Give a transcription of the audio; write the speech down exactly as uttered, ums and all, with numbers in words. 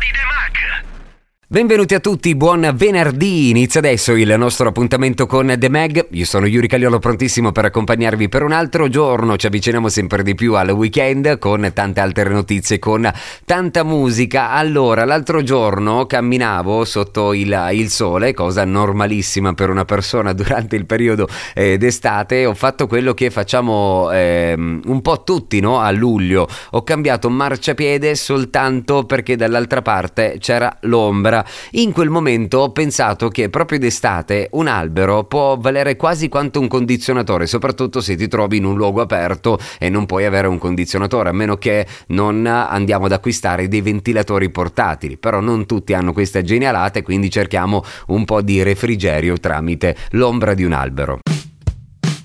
di The Mag. Benvenuti a tutti, buon venerdì, inizia adesso il nostro appuntamento con The Mag. Io sono Yuri Cagliolo, prontissimo per accompagnarvi per un altro giorno. Ci avviciniamo sempre di più al weekend con tante altre notizie, con tanta musica. Allora, l'altro giorno camminavo sotto il, il sole, cosa normalissima per una persona durante il periodo eh, d'estate. Ho fatto quello che facciamo eh, un po' tutti, no? A luglio ho cambiato marciapiede soltanto perché dall'altra parte c'era l'ombra. In quel momento ho pensato che proprio d'estate un albero può valere quasi quanto un condizionatore, soprattutto se ti trovi in un luogo aperto e non puoi avere un condizionatore, a meno che non andiamo ad acquistare dei ventilatori portatili. Però non tutti hanno questa genialata e quindi cerchiamo un po' di refrigerio tramite l'ombra di un albero.